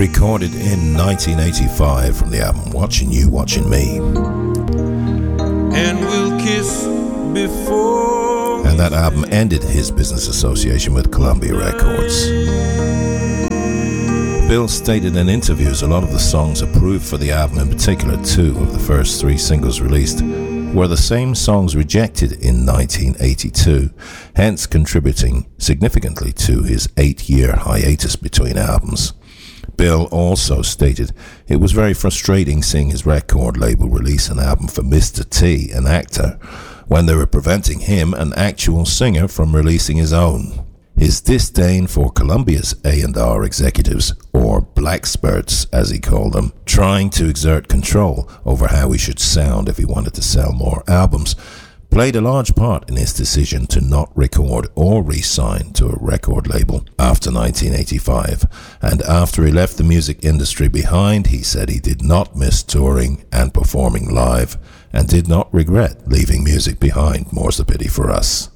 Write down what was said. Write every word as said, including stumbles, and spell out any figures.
recorded in nineteen eighty-five from the album Watching You, Watching Me. And we'll kiss before. And that album ended his business association with Columbia Records. Bill stated in interviews a lot of the songs approved for the album, in particular two of the first three singles released, were the same songs rejected in nineteen eighty-two, hence contributing significantly to his eight-year hiatus between albums. Bill also stated it was very frustrating seeing his record label release an album for Mister T, an actor, when they were preventing him, an actual singer, from releasing his own. His disdain for Columbia's A and R executives, or black spurts as he called them, trying to exert control over how he should sound if he wanted to sell more albums, played a large part in his decision to not record or re-sign to a record label after nineteen eighty-five. And after he left the music industry behind, he said he did not miss touring and performing live, and did not regret leaving music behind, more's the pity for us.